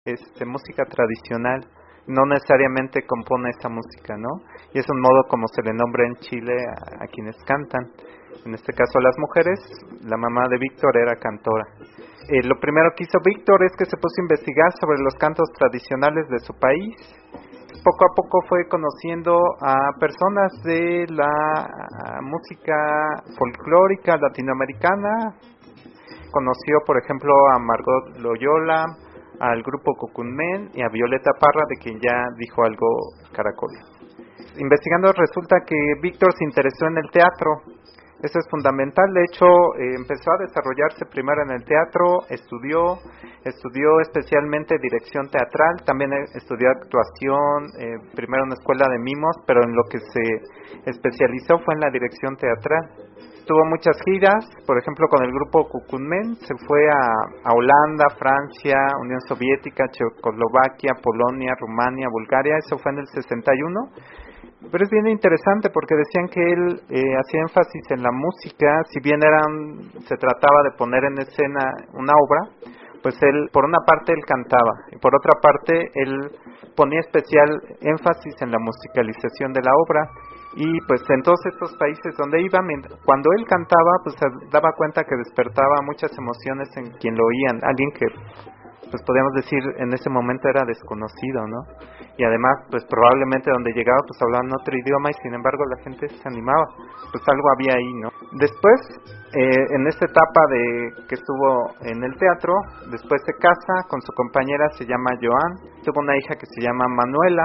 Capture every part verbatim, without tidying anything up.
este, música tradicional, no necesariamente compone esa música, ¿no? Y es un modo como se le nombra en Chile a, a quienes cantan. En este caso a las mujeres, la mamá de Víctor era cantora. Eh, lo primero que hizo Víctor es que se puso a investigar sobre los cantos tradicionales de su país. Poco a poco fue conociendo a personas de la música folclórica latinoamericana. Conoció, por ejemplo, a Margot Loyola, al grupo Cucumén y a Violeta Parra, de quien ya dijo algo Caracol. Investigando resulta que Víctor se interesó en el teatro. Eso es fundamental. De hecho, eh, empezó a desarrollarse primero en el teatro, estudió, estudió especialmente dirección teatral, también estudió actuación, eh, primero en una escuela de mimos, pero en lo que se especializó fue en la dirección teatral. Tuvo muchas giras, por ejemplo con el grupo Cucumén, se fue a, a Holanda, Francia, Unión Soviética, Checoslovaquia, Polonia, Rumania, Bulgaria, eso fue en el sesenta y uno. Pero es bien interesante porque decían que él eh, hacía énfasis en la música, si bien eran, se trataba de poner en escena una obra, pues él, por una parte él cantaba, y por otra parte él ponía especial énfasis en la musicalización de la obra, y pues en todos estos países donde iba, cuando él cantaba, pues se daba cuenta que despertaba muchas emociones en quien lo oían, alguien que pues podríamos decir en ese momento era desconocido, ¿no? Y además, pues probablemente donde llegaba, pues hablaban otro idioma y sin embargo la gente se animaba, pues algo había ahí, ¿no? Después, eh, en esta etapa de que estuvo en el teatro, después se casa con su compañera, se llama Joan, tuvo una hija que se llama Manuela.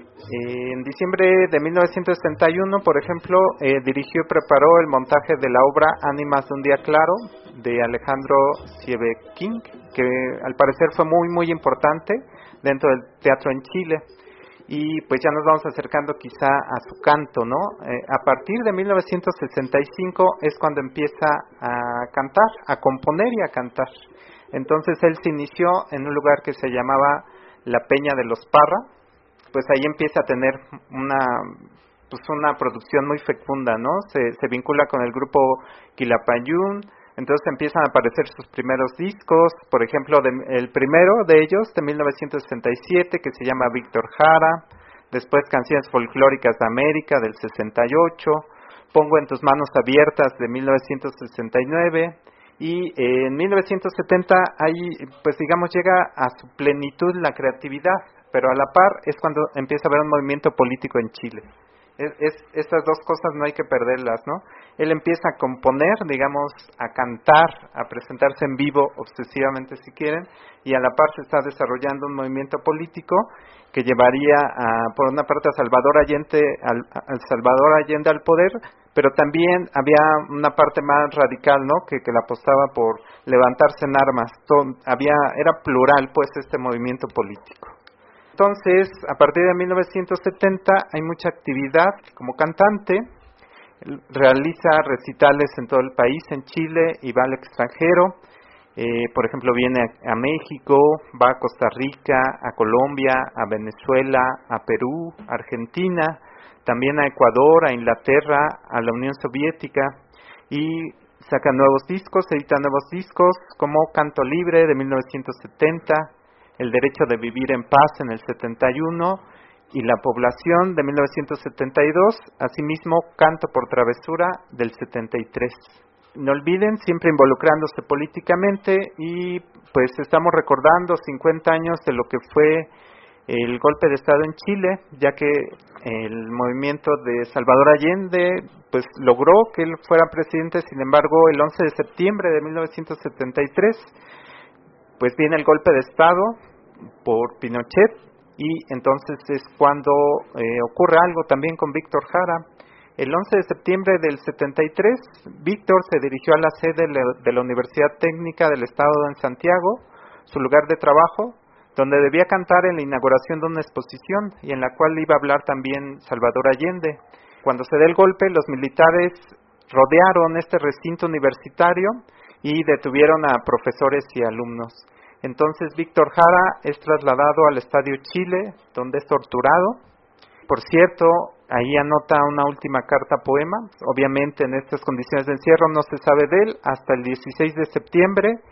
Eh, en diciembre de mil novecientos setenta y uno, por ejemplo, eh, dirigió y preparó el montaje de la obra Ánimas de un día claro, de Alejandro Sieveking, que al parecer fue muy muy importante dentro del teatro en Chile. Y pues ya nos vamos acercando quizá a su canto, ¿no? Eh, a partir de mil novecientos sesenta y cinco es cuando empieza a cantar, a componer y a cantar. Entonces él se inició en un lugar que se llamaba La Peña de los Parra, pues ahí empieza a tener una pues una producción muy fecunda, ¿no? Se, se vincula con el grupo Quilapayún. Entonces empiezan a aparecer sus primeros discos, por ejemplo, de, el primero de ellos, de mil novecientos sesenta y siete, que se llama Víctor Jara, después Canciones Folclóricas de América, del sesenta y ocho, Pongo en tus manos abiertas, de mil novecientos sesenta y nueve, y eh, en mil novecientos setenta, ahí, pues digamos, llega a su plenitud la creatividad, pero a la par es cuando empieza a haber un movimiento político en Chile. Es, es, estas dos cosas no hay que perderlas, ¿no? Él empieza a componer, digamos, a cantar, a presentarse en vivo obsesivamente si quieren, y a la par se está desarrollando un movimiento político que llevaría a, por una parte a Salvador Allende al, al Salvador Allende al poder, pero también había una parte más radical, ¿no? Que, que la apostaba por levantarse en armas. Todo, había, era plural, pues, este movimiento político. Entonces, a partir de mil novecientos setenta hay mucha actividad como cantante, realiza recitales en todo el país, en Chile, y va al extranjero, eh, por ejemplo viene a, a México, va a Costa Rica, a Colombia, a Venezuela, a Perú, a Argentina, también a Ecuador, a Inglaterra, a la Unión Soviética, y saca nuevos discos, edita nuevos discos como Canto Libre de mil novecientos setenta, El Derecho de Vivir en Paz en el setenta y uno, y La Población de mil novecientos setenta y dos, asimismo Canto por Travesura del setenta y tres. No olviden, siempre involucrándose políticamente, y pues estamos recordando cincuenta años de lo que fue el golpe de Estado en Chile, ya que el movimiento de Salvador Allende pues logró que él fuera presidente. Sin embargo, el once de septiembre de mil novecientos setenta y tres pues viene el golpe de Estado por Pinochet, y entonces es cuando eh, ocurre algo también con Víctor Jara. El once de septiembre del setenta y tres, Víctor se dirigió a la sede de la Universidad Técnica del Estado en Santiago, su lugar de trabajo, donde debía cantar en la inauguración de una exposición y en la cual iba a hablar también Salvador Allende. Cuando se da el golpe, los militares rodearon este recinto universitario y detuvieron a profesores y alumnos. Entonces Víctor Jara es trasladado al Estadio Chile, donde es torturado. Por cierto, ahí anota una última carta poema. Obviamente en estas condiciones de encierro no se sabe de él hasta el dieciséis de septiembre,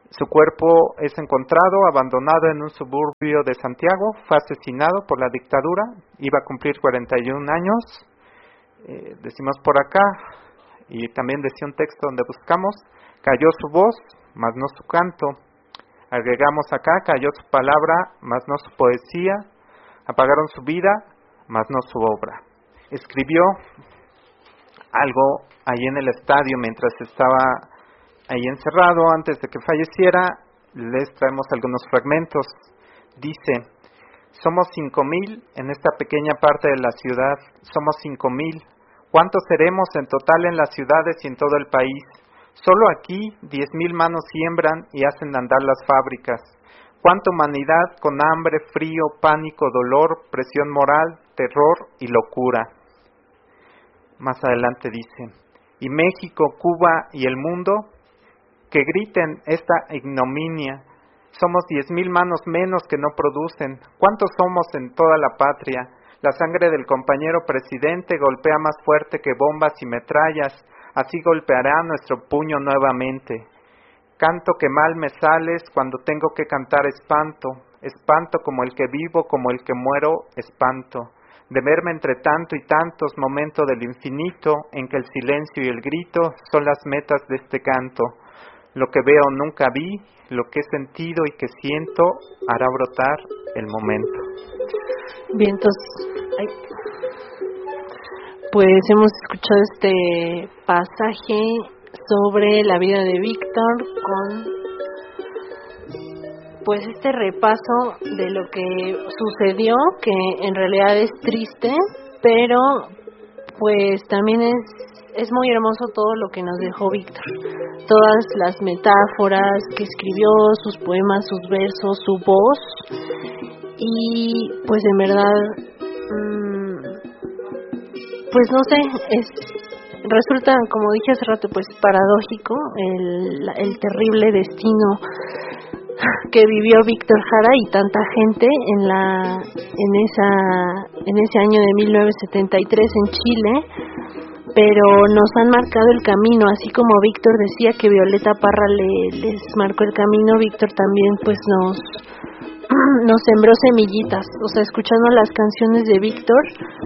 Su cuerpo es encontrado abandonado en un suburbio de Santiago, fue asesinado por la dictadura, iba a cumplir cuarenta y un años, eh, decimos por acá, y también decía un texto donde buscamos, cayó su voz, mas no su canto, agregamos acá, cayó su palabra, mas no su poesía, apagaron su vida, mas no su obra. Escribió algo ahí en el estadio mientras estaba ahí encerrado antes de que falleciera. Les traemos algunos fragmentos. Dice: somos cinco mil en esta pequeña parte de la ciudad, somos cinco mil. ¿Cuántos seremos en total en las ciudades y en todo el país? Solo aquí diez mil manos siembran y hacen andar las fábricas. ¿Cuánta humanidad con hambre, frío, pánico, dolor, presión moral, terror y locura? Más adelante dice: y México, Cuba y el mundo, que griten esta ignominia. Somos diez mil manos menos que no producen. ¿Cuántos somos en toda la patria? La sangre del compañero presidente golpea más fuerte que bombas y metrallas. Así golpeará nuestro puño nuevamente. Canto que mal me sales cuando tengo que cantar espanto. Espanto como el que vivo, como el que muero, espanto. De verme entre tanto y tantos momentos del infinito, en que el silencio y el grito son las metas de este canto. Lo que veo nunca vi, lo que he sentido y que siento hará brotar el momento. Bien, entonces, ay, pues hemos escuchado este pasaje sobre la vida de Víctor con pues este repaso de lo que sucedió, que en realidad es triste, pero pues también es es muy hermoso todo lo que nos dejó Víctor. Todas las metáforas que escribió, sus poemas, sus versos, su voz. Y pues en verdad, mmm, pues no sé, es resulta, como dije hace rato, pues paradójico el, el terrible destino que vivió Víctor Jara y tanta gente en la en esa en ese año de mil novecientos setenta y tres en Chile. Pero nos han marcado el camino, así como Víctor decía que Violeta Parra le, les marcó el camino, Víctor también pues nos nos sembró semillitas. O sea, escuchando las canciones de Víctor,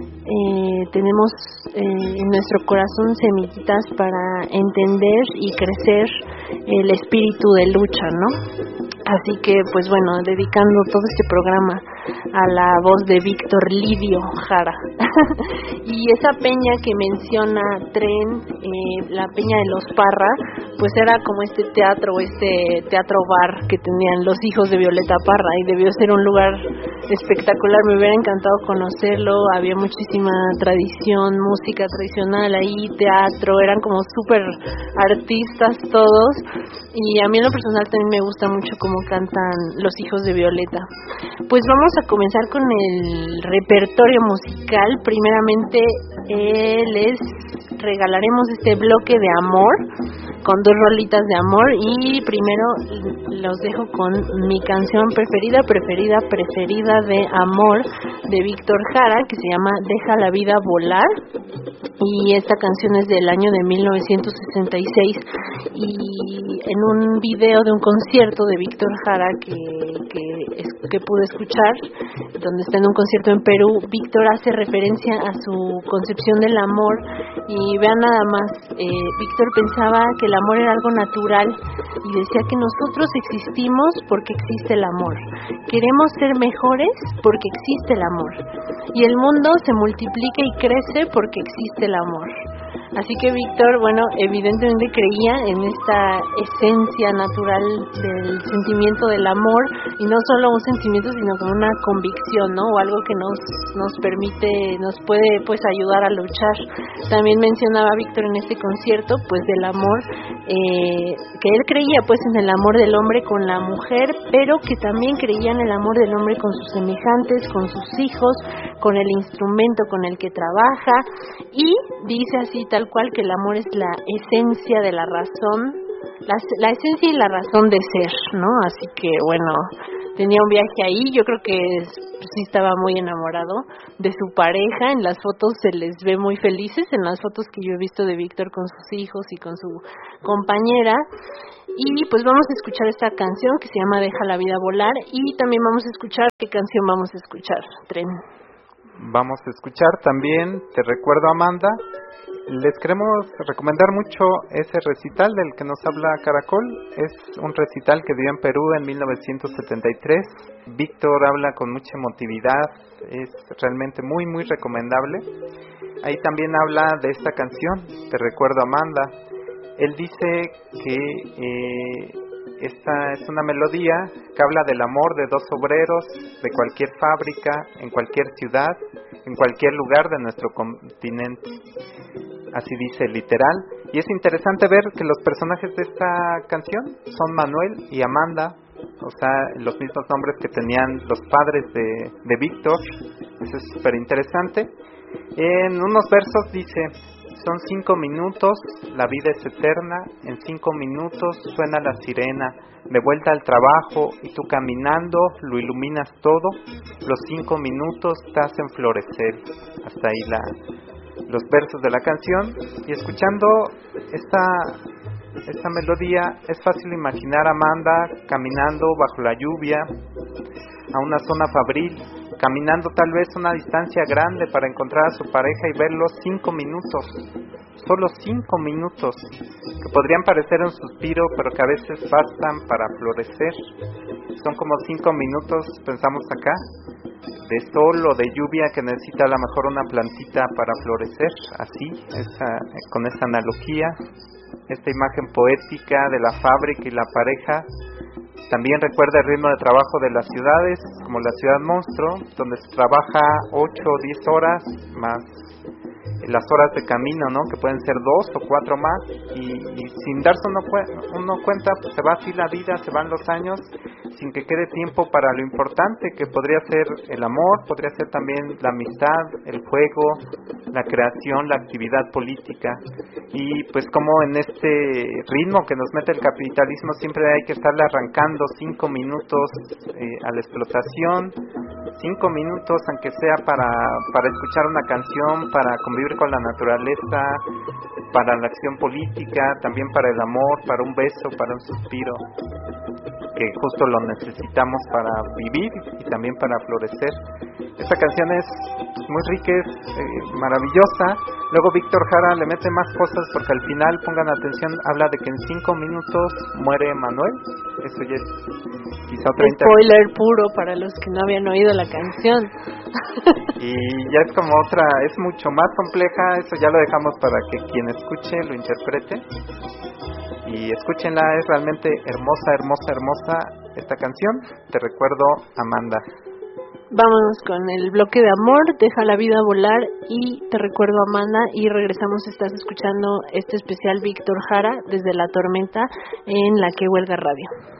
eh, tenemos eh, en nuestro corazón semillitas para entender y crecer el espíritu de lucha, ¿no? Así que, pues bueno, dedicando todo este programa a la voz de Víctor Lidio Jara. Y esa peña que menciona Tren, eh, la Peña de los Parra, pues era como este teatro, este teatro bar que tenían los hijos de Violeta Parra, y debió ser un lugar espectacular. Me hubiera encantado conocerlo. Había muchísima tradición, música tradicional ahí, teatro, eran como súper artistas todos, y a mí en lo personal también me gusta mucho cómo cantan los hijos de Violeta. Pues vamos a comenzar con el repertorio musical. Primeramente eh, les regalaremos este bloque de amor con dos rolitas de amor, y primero los dejo con mi canción preferida, preferida, preferida de amor de Víctor Jara, que se llama Deja la vida volar, y esta canción es del año de mil novecientos sesenta y seis, y en un video de un concierto de Víctor Jara que, que, que pude escuchar, donde está en un concierto en Perú, Víctor hace referencia a su concepción del amor, y vean nada más, eh, Víctor pensaba que el amor era algo natural, y decía que nosotros existimos porque existe el amor, queremos ser mejores porque existe el amor, y el mundo se multiplica y crece porque existe el amor. Así que Víctor, bueno, evidentemente creía en esta esencia natural del sentimiento del amor, y no solo un sentimiento, sino como una convicción, ¿no? O algo que nos nos permite, nos puede pues ayudar a luchar. También mencionaba Víctor en este concierto pues del amor, eh, que él creía pues en el amor del hombre con la mujer, pero que también creía en el amor del hombre con sus semejantes, con sus hijos, con el instrumento con el que trabaja, y dice así tal cual que el amor es la esencia de la razón, la, la esencia y la razón de ser, ¿no? Así que bueno, tenía un viaje ahí. Yo creo que sí estaba muy enamorado de su pareja. En las fotos se les ve muy felices, en las fotos que yo he visto de Víctor con sus hijos y con su compañera. Y pues vamos a escuchar esta canción que se llama Deja la vida volar, y también vamos a escuchar, ¿qué canción vamos a escuchar, Tren? Vamos a escuchar también Te recuerdo, Amanda. Les queremos recomendar mucho ese recital del que nos habla Caracol. Es un recital que dio en Perú en mil novecientos setenta y tres. Víctor habla con mucha emotividad, es realmente muy muy recomendable. Ahí también habla de esta canción, Te recuerdo, Amanda. Él dice que eh, esta es una melodía que habla del amor de dos obreros de cualquier fábrica, en cualquier ciudad, en cualquier lugar de nuestro continente. Así dice literal. Y es interesante ver que los personajes de esta canción son Manuel y Amanda, o sea, los mismos nombres que tenían los padres de, de Víctor. Eso es súper interesante. En unos versos dice: son cinco minutos, la vida es eterna, en cinco minutos suena la sirena, de vuelta al trabajo y tú caminando lo iluminas todo, los cinco minutos te hacen florecer. Hasta ahí la, los versos de la canción. Y escuchando esta, esta melodía es fácil imaginar a Amanda caminando bajo la lluvia a una zona fabril, caminando tal vez una distancia grande para encontrar a su pareja y verlos cinco minutos, solo cinco minutos, que podrían parecer un suspiro, pero que a veces bastan para florecer. Son como cinco minutos, pensamos acá, de sol o de lluvia que necesita a lo mejor una plantita para florecer, así, esa, con esa analogía, esta imagen poética de la fábrica y la pareja. También recuerda el ritmo de trabajo de las ciudades, como la ciudad monstruo, donde se trabaja ocho o diez horas, más las horas de camino, ¿no? Que pueden ser dos o cuatro más, y, y sin darse uno, uno cuenta, pues se va así la vida, se van los años, sin que quede tiempo para lo importante, que podría ser el amor, podría ser también la amistad, el juego, la creación, la actividad política. Y pues como en este ritmo que nos mete el capitalismo siempre hay que estarle arrancando cinco minutos eh, a la explotación, cinco minutos aunque sea para, para escuchar una canción, para convivir con la naturaleza, para la acción política, también para el amor, para un beso, para un suspiro, que justo lo necesitamos para vivir y también para florecer. Esta canción es muy rica, es eh, maravillosa. Luego Víctor Jara le mete más cosas porque al final, pongan atención, habla de que en cinco minutos muere Manuel. Eso ya es quizá otra spoiler inter- puro para los que no habían oído la canción. Y ya es como otra, es mucho más compleja. Eso ya lo dejamos para que quien escuche lo interprete. Y escúchenla, es realmente hermosa, hermosa, hermosa esta canción. Te recuerdo, Amanda. Vámonos con el bloque de amor, Deja la vida volar y Te recuerdo, Amanda, y regresamos. Estás escuchando este especial Víctor Jara desde La Tormenta en La Que Huelga Radio.